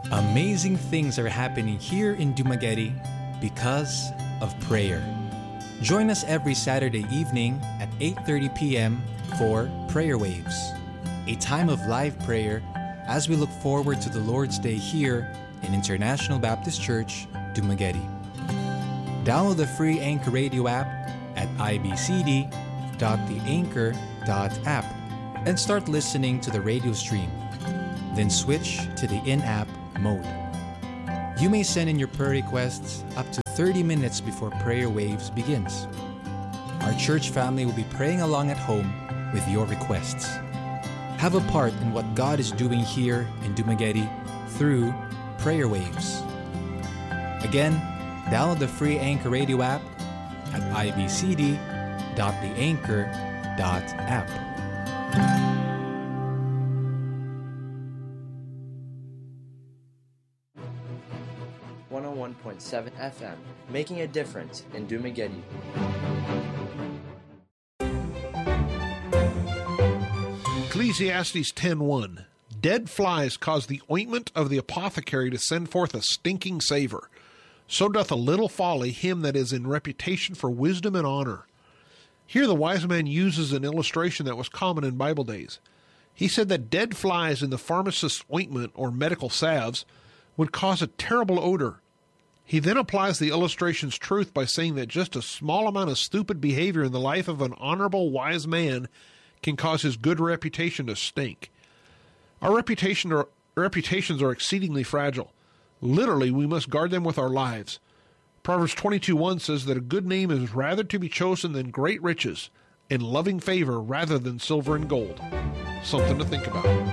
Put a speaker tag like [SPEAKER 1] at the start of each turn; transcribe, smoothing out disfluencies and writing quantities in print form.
[SPEAKER 1] Amazing things are happening here in Dumaguete because of prayer. Join us every Saturday evening at 8:30 p.m. for Prayer Waves, a time of live prayer as we look forward to the Lord's Day here in International Baptist Church, Dumaguete. Download the free Anchor Radio app at ibcd.theanchor.app and start listening to the radio stream. Then switch to the in-app mode. You may send in your prayer requests up to 30 minutes before Prayer Waves begins. Our church family will be praying along at home with your requests. Have a part in what God is doing here in Dumaguete through Prayer Waves. Again, download the free Anchor Radio app at ibcd.theanchor.app.
[SPEAKER 2] 101.7 FM, making a difference in Dumaguete.
[SPEAKER 3] Ecclesiastes 10:1. Dead flies cause the ointment of the apothecary to send forth a stinking savour. So doth a little folly him that is in reputation for wisdom and honour. Here the wise man uses an illustration that was common in Bible days. He said that dead flies in the pharmacist's ointment or medical salves would cause a terrible odor. He then applies the illustration's truth by saying that just a small amount of stupid behavior in the life of an honorable, wise man can cause his good reputation to stink. Our reputations are exceedingly fragile. Literally, we must guard them with our lives. Proverbs 22:1 says that a good name is rather to be chosen than great riches, and loving favor rather than silver and gold. Something to think about.